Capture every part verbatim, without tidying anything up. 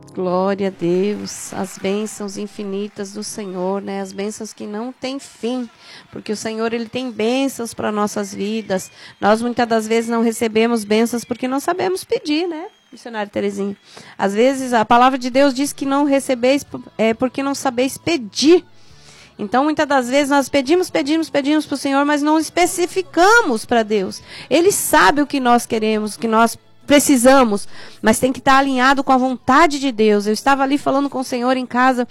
Glória a Deus, as bênçãos infinitas do Senhor, né? As bênçãos que não têm fim, porque o Senhor, Ele tem bênçãos para nossas vidas. Nós muitas das vezes não recebemos bênçãos porque não sabemos pedir, né, missionária Terezinha? Às vezes a palavra de Deus diz que não recebeis é, porque não sabeis pedir. Então, muitas das vezes nós pedimos, pedimos, pedimos para o Senhor, mas não especificamos para Deus. Ele sabe o que nós queremos, o que nós precisamos, mas tem que estar alinhado com a vontade de Deus. Eu estava ali falando com o Senhor em casa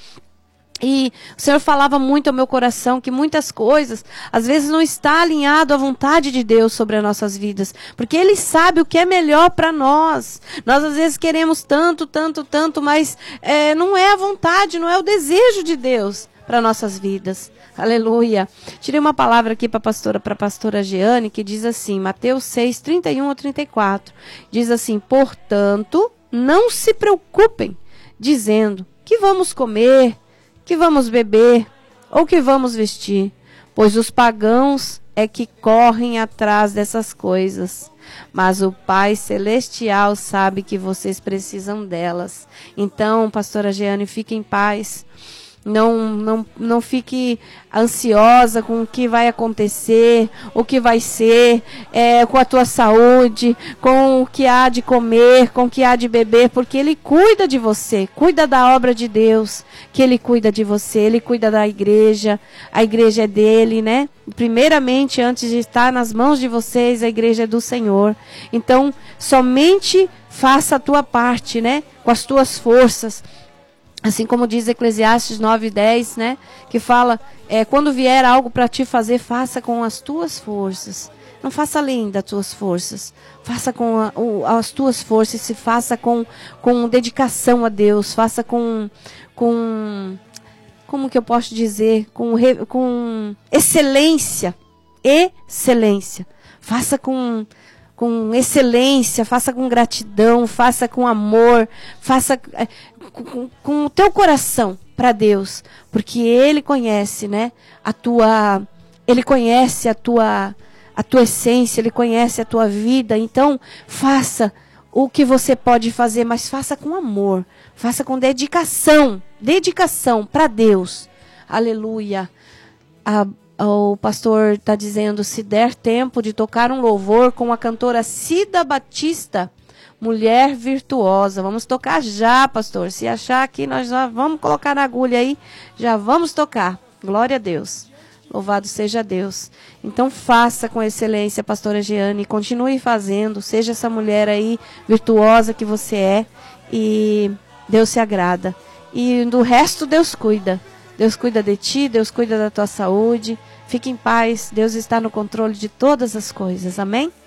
e o Senhor falava muito ao meu coração que muitas coisas, às vezes, não está alinhado à vontade de Deus sobre as nossas vidas, porque Ele sabe o que é melhor para nós. Nós, às vezes, queremos tanto, tanto, tanto, mas é, não é a vontade, não é o desejo de Deus para nossas vidas. Aleluia. Tirei uma palavra aqui para a pastora, para a pastora Jeane, que diz assim, Mateus seis, trinta e um a trinta e quatro. Diz assim: portanto, não se preocupem, dizendo, que vamos comer, que vamos beber, ou que vamos vestir, pois os pagãos é que correm atrás dessas coisas. Mas o Pai Celestial sabe que vocês precisam delas. Então, pastora Jeane, fique em paz. Não, não, não fique ansiosa com o que vai acontecer, o que vai ser, é, com a tua saúde, com o que há de comer, com o que há de beber, porque Ele cuida de você, cuida da obra de Deus, que Ele cuida de você, Ele cuida da igreja, a igreja é dele, né? Primeiramente, antes de estar nas mãos de vocês, a igreja é do Senhor. Então, somente faça a tua parte, né? Com as tuas forças. Assim como diz Eclesiastes nove, dez, né? Que fala, é, quando vier algo para te fazer, faça com as tuas forças. Não faça além das tuas forças. Faça com a, o, as tuas forças, se faça com, com dedicação a Deus. Faça com, com, como que eu posso dizer? Com, com excelência. Excelência. Faça com... com excelência, faça com gratidão, faça com amor, faça com, com o teu coração para Deus, porque Ele conhece, né, a tua, Ele conhece a tua, a tua essência, Ele conhece a tua vida. Então, faça o que você pode fazer, mas faça com amor, faça com dedicação, dedicação para Deus. Aleluia. A O pastor está dizendo, se der tempo de tocar um louvor com a cantora Cida Batista, Mulher Virtuosa. Vamos tocar já, pastor. Se achar aqui, nós já vamos colocar na agulha aí, já vamos tocar. Glória a Deus. Louvado seja Deus. Então faça com excelência, pastora Jeane, continue fazendo, seja essa mulher aí virtuosa que você é, e Deus se agrada. E do resto Deus cuida. Deus cuida de ti, Deus cuida da tua saúde. Fique em paz, Deus está no controle de todas as coisas, amém?